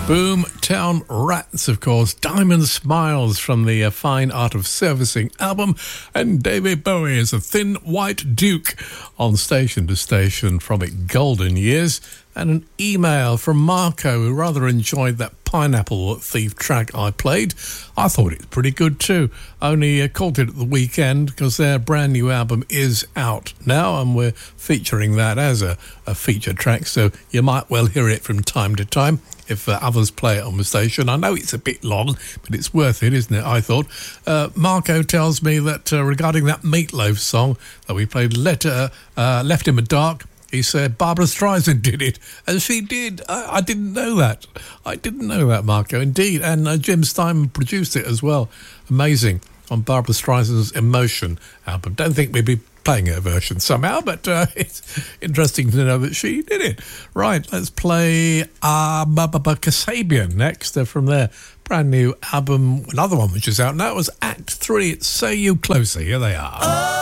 Boomtown Rats, of course. Diamond Smiles from the Fine Art of Servicing album. And David Bowie as a Thin White Duke on Station to Station from its golden years. And an email from Marco, who rather enjoyed that Pineapple Thief track I played. I thought it was pretty good too. Only caught it at the weekend because their brand new album is out now, and we're featuring that as a feature track, so you might well hear it from time to time if others play it on the station. I know it's a bit long, but it's worth it, isn't it, I thought. Marco tells me that regarding that Meatloaf song that we played, Left in the Dark, he said Barbara Streisand did it, and she did. I didn't know that. I didn't know that, Marco, indeed. And Jim Steinman produced it as well. Amazing, on Barbara Streisand's Emotion album. Don't think we'd be playing her version somehow, but it's interesting to know that she did it. Right, let's play Kasabian next from their brand new album. Another one which is out now was Act 3. It's So You Closer. Here they are.